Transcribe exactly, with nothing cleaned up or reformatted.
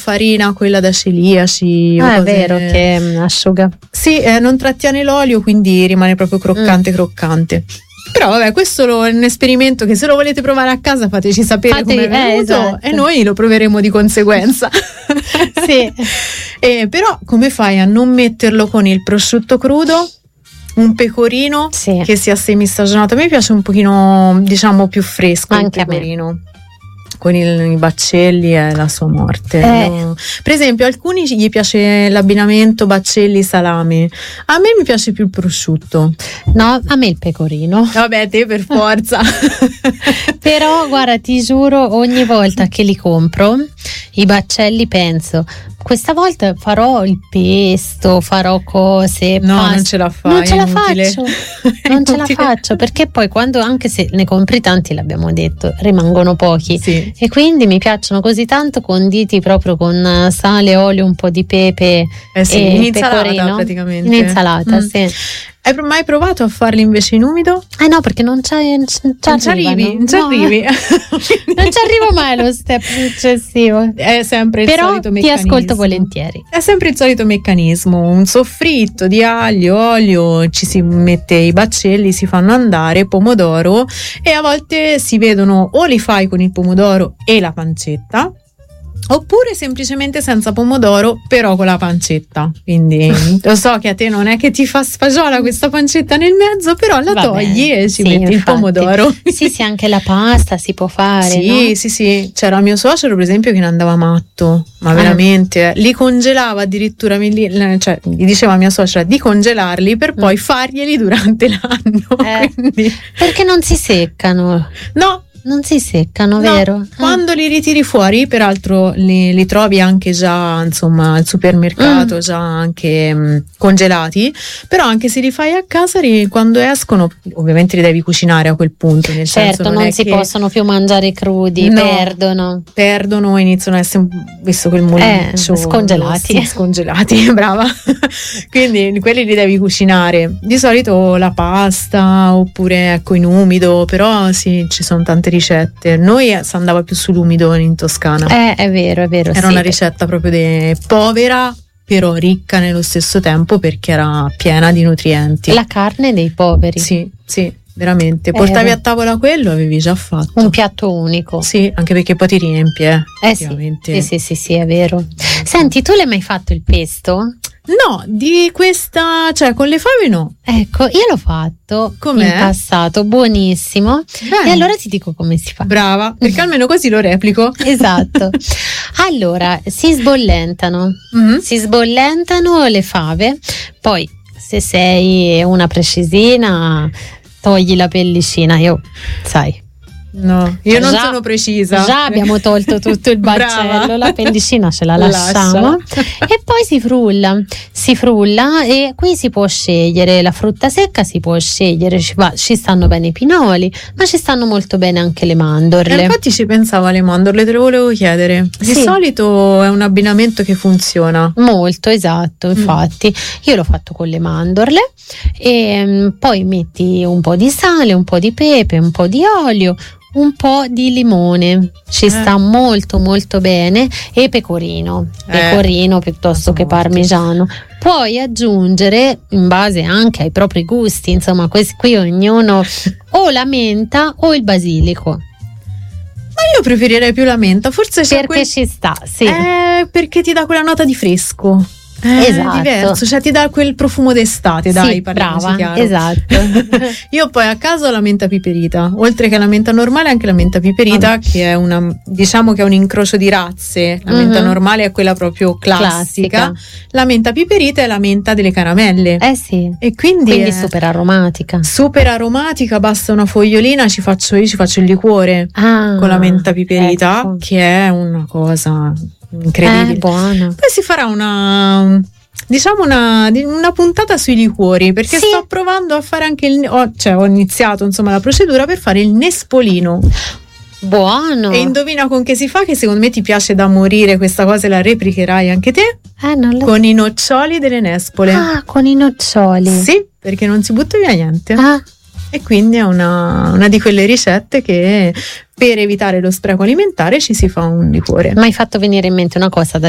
farina, quella da celiaci. Ah, è vero che asciuga. Sì, eh, non trattiene l'olio, quindi rimane proprio croccante, mm. croccante. Però vabbè, questo è un esperimento che se lo volete provare a casa fateci sapere Fate, come è venuto, eh, esatto. e noi lo proveremo di conseguenza. Sì. Eh, però come fai a non metterlo con il prosciutto crudo? Un pecorino, sì, che sia semi-stagionato. A me piace un pochino, diciamo, più fresco. Anche il pecorino. Con il, i baccelli è la sua morte. Eh. No? Per esempio, alcuni gli piace l'abbinamento baccelli-salame. A me mi piace più il prosciutto. No, a me il pecorino. Vabbè, te per forza. Però guarda, ti giuro, ogni volta che li compro i baccelli penso, questa volta farò il pesto, farò cose. No, pasta. non ce la fai. Non ce la faccio. Non ce la faccio, perché poi quando, anche se ne compri tanti, l'abbiamo detto, rimangono pochi. Sì. E quindi mi piacciono così tanto, conditi proprio con sale, olio, un po' di pepe, eh sì, e in insalata pecorino. praticamente. In insalata, mm. sì. Hai mai provato a farli invece in umido? Eh no, perché non c'è, non ci non ci arrivi, non ci no. arrivi. Non ci arrivo mai allo step successivo. È sempre il Però solito ti meccanismo. ascolto volentieri. È sempre il solito meccanismo, un soffritto di aglio, olio, ci si mette i baccelli, si fanno andare, pomodoro, e a volte si vedono o li fai con il pomodoro e la pancetta, oppure semplicemente senza pomodoro però con la pancetta. Quindi lo so che a te non è che ti fa sfagiola questa pancetta nel mezzo, però la Va togli bene. e ci Sì, metti infatti. il pomodoro. Sì, sì, anche la pasta si può fare. Sì, no? sì, sì. C'era mio suocero, per esempio, che ne andava matto, ma ah. veramente li congelava addirittura, cioè gli diceva a mia suocera di congelarli per poi mm. farglieli durante l'anno. Eh, Quindi... perché non si seccano? No. Non si seccano, no, vero? Quando ah. li ritiri fuori, peraltro li, li trovi anche già, insomma, al supermercato, mm. già anche mh, congelati, però anche se li fai a casa, ri, quando escono, ovviamente li devi cucinare a quel punto, nel certo, senso non, non è si che... possono più mangiare crudi, no, perdono. Perdono e iniziano a essere, visto quel molliccio, eh, scongelati. Sì, scongelati, brava. Quindi quelli li devi cucinare. Di solito la pasta, oppure ecco in umido, però sì, ci sono tante ricette. Noi si andava più sull'umido in Toscana. Eh, è vero, è vero. Era sì. una ricetta proprio de povera, però ricca nello stesso tempo, perché era piena di nutrienti. La carne dei poveri. Sì, sì, veramente. Portavi eh, a tavola quello, avevi già fatto un piatto unico. Sì, anche perché poi ti riempie. Eh sì, sì, sì, sì, sì, è vero. Senti, tu l'hai mai fatto il pesto? No, di questa, cioè con le fave no. Ecco, io l'ho fatto. Com'è? In passato, buonissimo. Bene. E allora ti dico come si fa. Brava, perché almeno così lo replico. Esatto. Allora, si sbollentano, mm-hmm. si sbollentano le fave, poi se sei una precisina togli la pellicina, io sai. No, io non già, sono precisa. Già abbiamo tolto tutto il baccello, la pellicina ce la lasciamo. E poi si frulla, si frulla e qui si può scegliere la frutta secca, si può scegliere, ci, va, ci stanno bene i pinoli, ma ci stanno molto bene anche le mandorle. E infatti ci pensavo alle mandorle, te lo volevo chiedere. Di sì. solito è un abbinamento che funziona. Molto, esatto, infatti. Mm. Io l'ho fatto con le mandorle e um, poi metti un po' di sale, un po' di pepe, un po' di olio, un po' di limone, ci eh. sta molto molto bene, e pecorino pecorino eh. piuttosto che parmigiano. Puoi aggiungere, in base anche ai propri gusti, insomma, questi qui ognuno, o la menta o il basilico. Ma io preferirei più la menta, forse c'è perché quel... ci sta, sì, eh, perché ti dà quella nota di fresco. Eh, esatto. È diverso, cioè ti dà quel profumo d'estate, dai, sì, parliamoci chiaro. Esatto. Io poi a casa ho la menta piperita, oltre che la menta normale anche la menta piperita, ah. che è una, diciamo che è un incrocio di razze. La mm-hmm. menta normale è quella proprio classica. classica, la menta piperita è la menta delle caramelle. Eh sì. E quindi, quindi super aromatica. Super aromatica, basta una fogliolina, ci faccio io ci faccio il liquore ah, con la menta piperita, ecco. che è una cosa incredibile. Eh, buona. Poi si farà una, diciamo una, una puntata sui liquori, perché sì. sto provando a fare anche il, ho, cioè ho iniziato insomma la procedura per fare il Nespolino. Buono. E indovina con che si fa, che secondo me ti piace da morire questa cosa e la replicherai anche te. Eh, non lo... Con i noccioli delle nespole. Ah, con i noccioli. Sì, perché non si butta via niente. Ah. E quindi è una, una di quelle ricette che per evitare lo spreco alimentare ci si fa un liquore. Mi hai fatto venire in mente una cosa da